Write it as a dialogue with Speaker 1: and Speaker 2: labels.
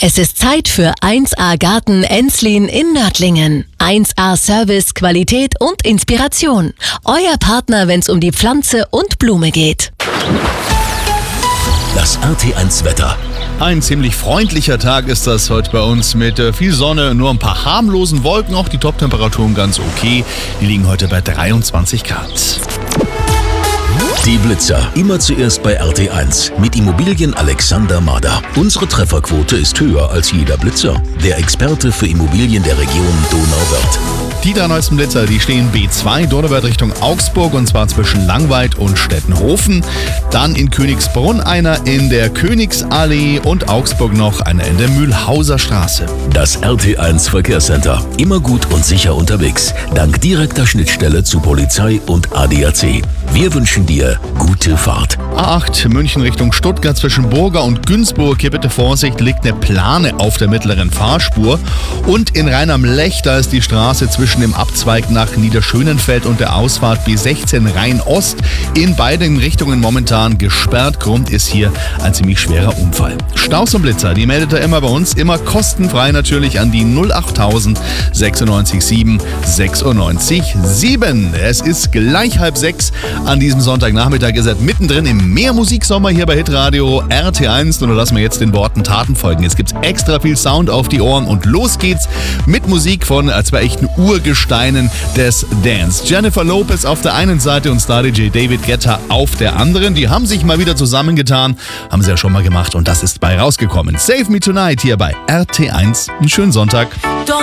Speaker 1: Es ist Zeit für 1A Garten Enslin in Nördlingen. 1A Service, Qualität und Inspiration. Euer Partner, wenn es um die Pflanze und Blume geht.
Speaker 2: Das RT1 Wetter.
Speaker 3: Ein ziemlich freundlicher Tag ist das heute bei uns mit viel Sonne, nur ein paar harmlosen Wolken, auch die Top-Temperaturen ganz okay. Die liegen heute bei 23 Grad.
Speaker 2: Die Blitzer, immer zuerst bei RT1 mit Immobilien Alexander Mader. Unsere Trefferquote ist höher als jeder Blitzer. Der Experte für Immobilien der Region Donauwörth.
Speaker 3: Die drei neuesten Blitzer, die stehen B2 Donauwörth Richtung Augsburg, und zwar zwischen Langweid und Stettenhofen. Dann in Königsbrunn einer in der Königsallee und Augsburg noch einer in der Mühlhauser Straße.
Speaker 2: Das RT1 Verkehrscenter. Immer gut und sicher unterwegs. Dank direkter Schnittstelle zu Polizei und ADAC. Wir wünschen dir gute Fahrt.
Speaker 3: A8 München Richtung Stuttgart zwischen Burger und Günzburg. Hier bitte Vorsicht, liegt eine Plane auf der mittleren Fahrspur. Und in Rhein am Lech, da ist die Straße zwischen dem Abzweig nach Niederschönenfeld und der Ausfahrt B16 Rhein-Ost in beiden Richtungen momentan gesperrt. Grund ist hier ein ziemlich schwerer Unfall. Staus und Blitzer, die meldet er immer bei uns, immer kostenfrei natürlich an die 08000 96 7 96 7. Es ist gleich 5:30 an diesem Sonntagnachmittag. Ihr seid mittendrin im Mehrmusiksommer hier bei Hitradio RT1. Und da lassen wir jetzt den Worten Taten folgen. Jetzt gibt's extra viel Sound auf die Ohren und los geht's mit Musik von zwei echten Urgesteinen des Dance. Jennifer Lopez auf der einen Seite und Star-DJ David Guetta auf der anderen. Die haben sich mal wieder zusammengetan, haben sie ja schon mal gemacht und das ist bei rausgekommen. Save Me Tonight hier bei RT1. Einen schönen Sonntag.